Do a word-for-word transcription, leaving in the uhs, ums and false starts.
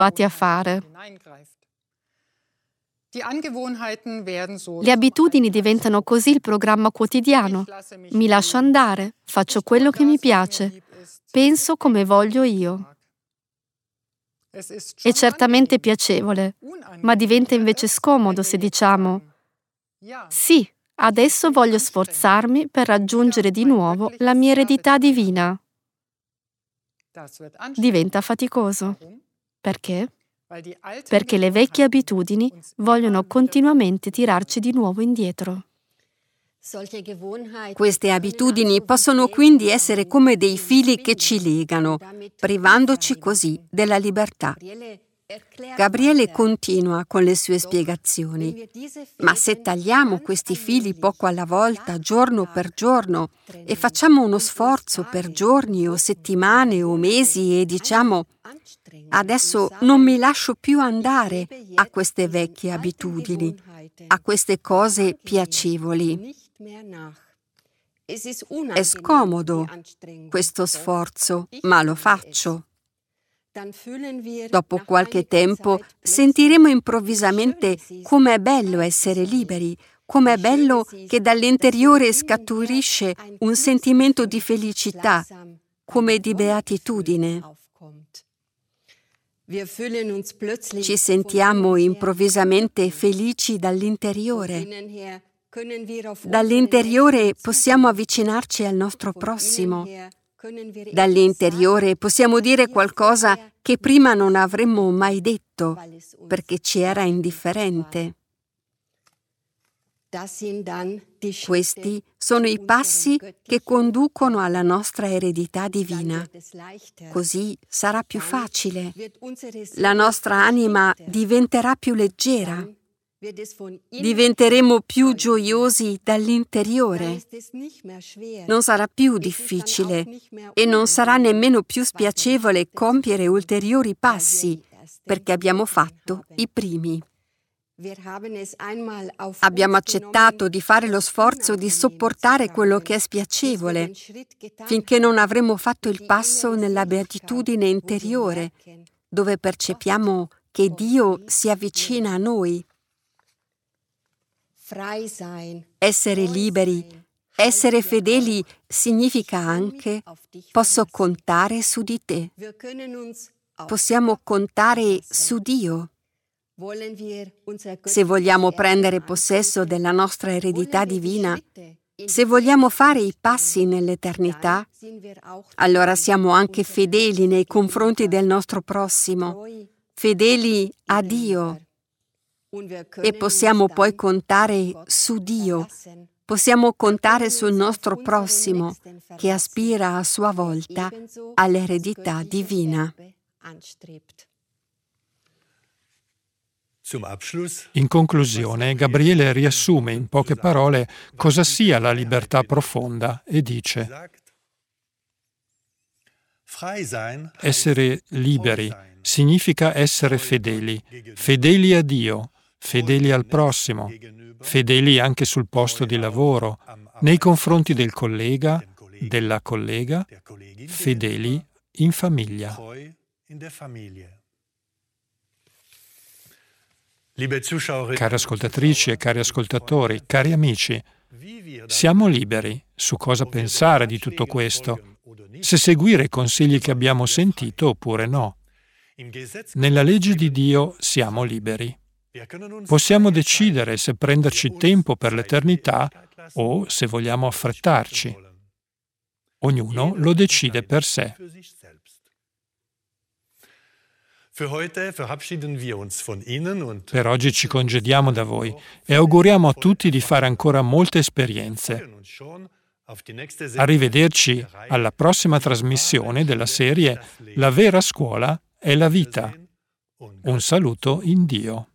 abituati a fare. Le abitudini diventano così il programma quotidiano. Mi lascio andare, faccio quello che mi piace, penso come voglio io. È certamente piacevole, ma diventa invece scomodo se diciamo «Sì, adesso voglio sforzarmi per raggiungere di nuovo la mia eredità divina». Diventa faticoso. Perché? Perché le vecchie abitudini vogliono continuamente tirarci di nuovo indietro. Queste abitudini possono quindi essere come dei fili che ci legano, privandoci così della libertà. Gabriele continua con le sue spiegazioni. Ma se tagliamo questi fili poco alla volta, giorno per giorno, e facciamo uno sforzo per giorni o settimane o mesi e diciamo «Adesso non mi lascio più andare a queste vecchie abitudini, a queste cose piacevoli». È scomodo questo sforzo, ma lo faccio. Dopo qualche tempo sentiremo improvvisamente com'è bello essere liberi, com'è bello che dall'interiore scaturisce un sentimento di felicità, come di beatitudine. Ci sentiamo improvvisamente felici dall'interiore. Dall'interiore possiamo avvicinarci al nostro prossimo. Dall'interiore possiamo dire qualcosa che prima non avremmo mai detto, perché ci era indifferente. Questi sono i passi che conducono alla nostra eredità divina. Così sarà più facile. La nostra anima diventerà più leggera. Diventeremo più gioiosi dall'interiore. Non sarà più difficile e non sarà nemmeno più spiacevole compiere ulteriori passi, perché abbiamo fatto i primi. Abbiamo accettato di fare lo sforzo di sopportare quello che è spiacevole, finché non avremo fatto il passo nella beatitudine interiore, dove percepiamo che Dio si avvicina a noi. Essere liberi, essere fedeli significa anche posso contare su di te. Possiamo contare su Dio. Se vogliamo prendere possesso della nostra eredità divina, se vogliamo fare i passi nell'eternità, allora siamo anche fedeli nei confronti del nostro prossimo, fedeli a Dio. E possiamo poi contare su Dio, possiamo contare sul nostro prossimo, che aspira a sua volta all'eredità divina. In conclusione, Gabriele riassume in poche parole cosa sia la libertà profonda e dice: essere liberi significa essere fedeli, fedeli a Dio, fedeli al prossimo, fedeli anche sul posto di lavoro, nei confronti del collega, della collega, fedeli in famiglia. Cari ascoltatrici e cari ascoltatori, cari amici, siamo liberi su cosa pensare di tutto questo, se seguire i consigli che abbiamo sentito oppure no. Nella legge di Dio siamo liberi. Possiamo decidere se prenderci tempo per l'eternità o se vogliamo affrettarci. Ognuno lo decide per sé. Per oggi ci congediamo da voi e auguriamo a tutti di fare ancora molte esperienze. Arrivederci alla prossima trasmissione della serie La vera scuola è la vita. Un saluto in Dio.